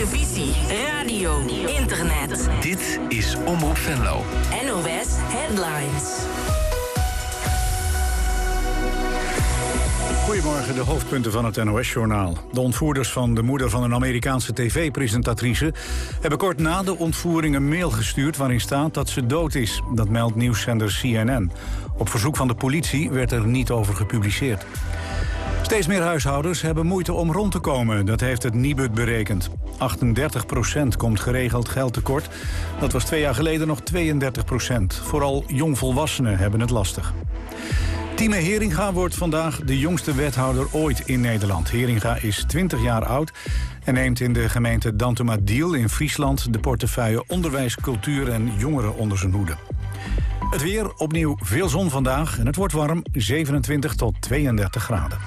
televisie, radio, internet. Dit is Omroep Venlo. NOS Headlines. Goedemorgen, de hoofdpunten van het NOS-journaal. De ontvoerders van de moeder van een Amerikaanse tv-presentatrice hebben kort na de ontvoering een mail gestuurd waarin staat dat ze dood is. Dat meldt nieuwszender CNN. Op verzoek van de politie werd er niet over gepubliceerd. Steeds meer huishoudens hebben moeite om rond te komen. Dat heeft het Nibud berekend. 38% komt geregeld geld tekort. Dat was 2 jaar geleden nog 32%. Vooral jongvolwassenen hebben het lastig. Time Heringa wordt vandaag de jongste wethouder ooit in Nederland. Heringa is 20 jaar oud en neemt in de gemeente Dantumadil in Friesland de portefeuille onderwijs, cultuur en jongeren onder zijn hoede. Het weer, opnieuw veel zon vandaag en het wordt warm, 27 tot 32 graden.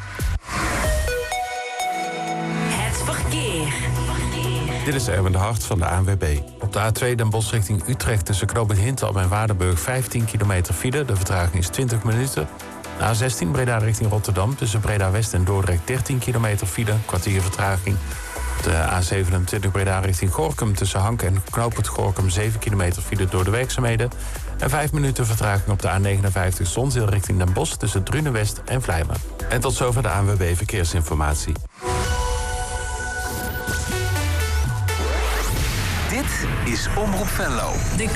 Het verkeer. Dit is Erwin de Hart van de ANWB. Op de A2 Den Bosch richting Utrecht tussen Knooppunt Hintham en Waardenburg 15 kilometer file. De vertraging is 20 minuten. A16 Breda richting Rotterdam tussen Breda West en Dordrecht 13 kilometer file, kwartier vertraging. De A27 Breda richting Gorinchem tussen Hank en Knooppunt Gorinchem 7 kilometer file door de werkzaamheden. En 5 minuten vertraging op de A59 Zonzeel richting Den Bosch tussen Drunen West en Vlijmen. En tot zover de ANWB Verkeersinformatie. Dit is Omroep Venlo. De